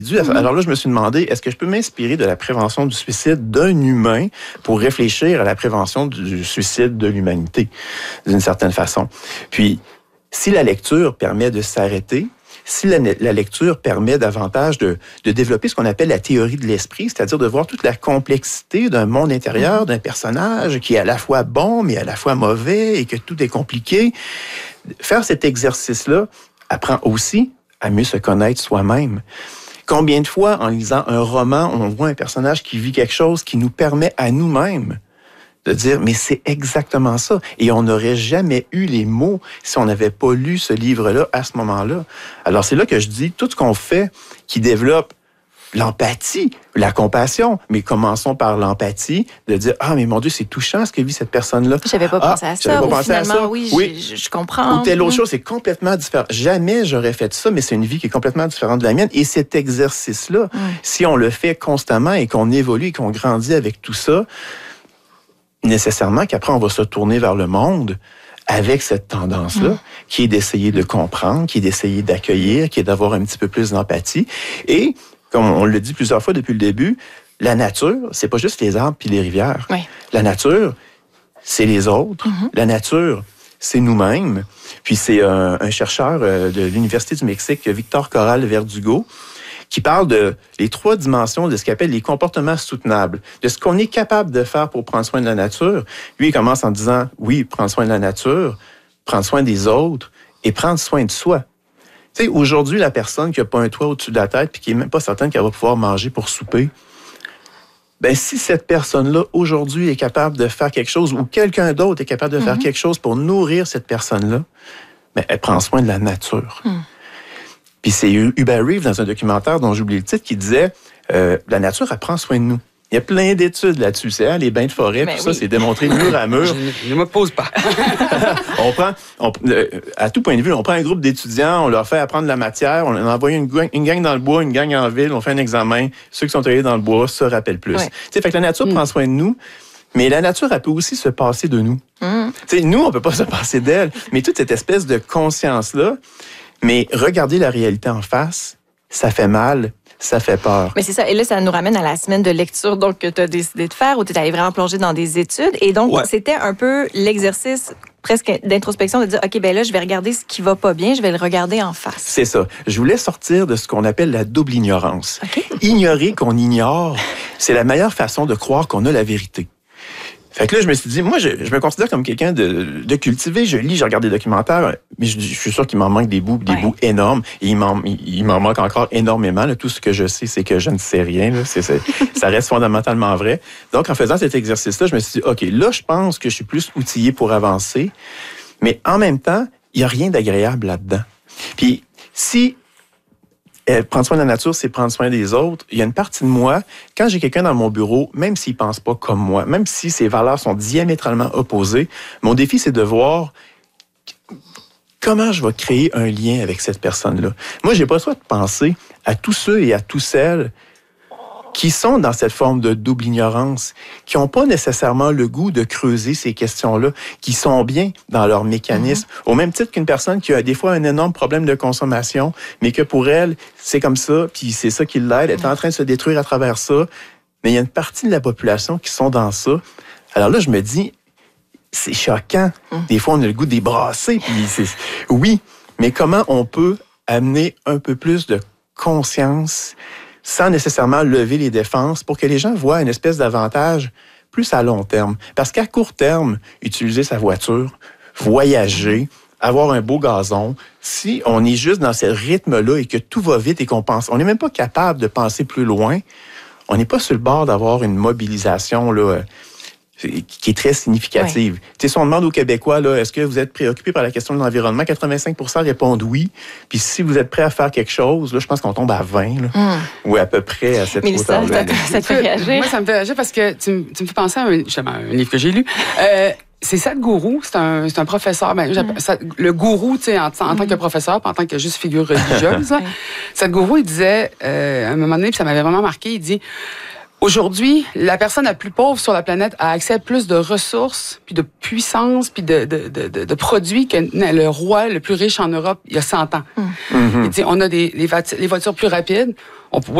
Alors là, je me suis demandé, est-ce que je peux m'inspirer de la prévention du suicide d'un humain pour réfléchir à la prévention du suicide de l'humanité, d'une certaine façon? Puis, si la lecture permet de s'arrêter, si la lecture permet davantage de développer ce qu'on appelle la théorie de l'esprit, c'est-à-dire de voir toute la complexité d'un monde intérieur, d'un personnage qui est à la fois bon, mais à la fois mauvais et que tout est compliqué, faire cet exercice-là apprend aussi à mieux se connaître soi-même. Combien de fois, en lisant un roman, on voit un personnage qui vit quelque chose qui nous permet à nous-mêmes de dire, mais c'est exactement ça. Et on n'aurait jamais eu les mots si on n'avait pas lu ce livre-là à ce moment-là. Alors, c'est là que je dis, tout ce qu'on fait qui développe l'empathie, la compassion, mais commençons par l'empathie, de dire, ah, mais mon Dieu, c'est touchant ce que vit cette personne-là. J'avais pas pensé à ça. Finalement, oui, je comprends. Ou telle autre chose, c'est complètement différent. Jamais j'aurais fait ça, mais c'est une vie qui est complètement différente de la mienne. Et cet exercice-là, si on le fait constamment et qu'on évolue et qu'on grandit avec tout ça, nécessairement qu'après, on va se tourner vers le monde avec cette tendance-là, qui est d'essayer de comprendre, qui est d'essayer d'accueillir, qui est d'avoir un petit peu plus d'empathie. Et, comme on le dit plusieurs fois depuis le début, la nature, c'est pas juste les arbres puis les rivières. Oui. La nature, c'est les autres. La nature, c'est nous-mêmes. Puis c'est un chercheur de l'Université du Mexique, Victor Corral Verdugo, qui parle de les 3 dimensions de ce qu'il appelle les comportements soutenables, de ce qu'on est capable de faire pour prendre soin de la nature. Lui, il commence en disant, oui, prendre soin de la nature, prendre soin des autres et prendre soin de soi. Tu sais, aujourd'hui, la personne qui n'a pas un toit au-dessus de la tête puis qui n'est même pas certaine qu'elle va pouvoir manger pour souper, ben si cette personne-là, aujourd'hui, est capable de faire quelque chose ou quelqu'un d'autre est capable de faire quelque chose pour nourrir cette personne-là, ben elle prend soin de la nature. Puis c'est Hubert Reeves, dans un documentaire dont j'oublie le titre, qui disait la nature, elle prend soin de nous. Il y a plein d'études là-dessus. C'est les bains de forêt, tout ça, c'est démontré mur à mur. Je ne me pose pas. À tout point de vue, on prend un groupe d'étudiants, on leur fait apprendre la matière, on envoie une gang dans le bois, une gang en ville, on fait un examen. Ceux qui sont allés dans le bois se rappellent plus. Fait que la nature prend soin de nous, mais la nature, elle peut aussi se passer de nous. Nous, on ne peut pas se passer d'elle, mais toute cette espèce de conscience-là, mais regarder la réalité en face, ça fait mal. Ça fait peur. Mais c'est ça. Et là, ça nous ramène à la semaine de lecture donc, que tu as décidé de faire, où tu es allé vraiment plonger dans des études. Et donc, c'était un peu l'exercice presque d'introspection de dire, OK, ben là, je vais regarder ce qui va pas bien, je vais le regarder en face. C'est ça. Je voulais sortir de ce qu'on appelle la double ignorance. Ignorer qu'on ignore, c'est la meilleure façon de croire qu'on a la vérité. Fait que là, je me suis dit, moi, je me considère comme quelqu'un de cultivé. Je lis, je regarde des documentaires, mais je suis sûr qu'il m'en manque des bouts énormes. Et il m'en manque encore énormément. Là. Tout ce que je sais, c'est que je ne sais rien. Là. Ça reste fondamentalement vrai. Donc, en faisant cet exercice-là, je me suis dit, OK, là, je pense que je suis plus outillé pour avancer. Mais en même temps, il n'y a rien d'agréable là-dedans. Puis, si prendre soin de la nature, c'est prendre soin des autres. Il y a une partie de moi, quand j'ai quelqu'un dans mon bureau, même s'il ne pense pas comme moi, même si ses valeurs sont diamétralement opposées, mon défi, c'est de voir comment je vais créer un lien avec cette personne-là. Moi, j'ai pas le choix de penser à tous ceux et à toutes celles qui sont dans cette forme de double ignorance, qui n'ont pas nécessairement le goût de creuser ces questions-là, qui sont bien dans leur mécanisme, au même titre qu'une personne qui a des fois un énorme problème de consommation, mais que pour elle, c'est comme ça, puis c'est ça qui l'aide, elle est en train de se détruire à travers ça, mais il y a une partie de la population qui sont dans ça. Alors là, je me dis, c'est choquant. Des fois, on a le goût de les brasser, puis oui, mais comment on peut amener un peu plus de conscience sans nécessairement lever les défenses pour que les gens voient une espèce d'avantage plus à long terme. Parce qu'à court terme, utiliser sa voiture, voyager, avoir un beau gazon, si on est juste dans ce rythme-là et que tout va vite et qu'on pense, on n'est même pas capable de penser plus loin, on n'est pas sur le bord d'avoir une mobilisation là, qui est très significative. Tu sais, si on demande aux Québécois, là, est-ce que vous êtes préoccupés par la question de l'environnement, 85% répondent oui. Puis si vous êtes prêts à faire quelque chose, là, je pense qu'on tombe à 20, là, ou à peu près à cette hauteur-là. Ça te fait réagir? Moi, ça me fait réagir parce que tu me fais penser à un livre que j'ai lu. C'est Sadhguru, c'est un professeur. Le gourou, tu sais, en tant que professeur, pas en tant que juste figure religieuse. Sadhguru, il disait, à un moment donné, puis ça m'avait vraiment marqué, il dit... Aujourd'hui, la personne la plus pauvre sur la planète a accès à plus de ressources, puis de puissance, puis de produits que le roi le plus riche en Europe il y a 100 ans. Il dit, on a les voitures plus rapides, on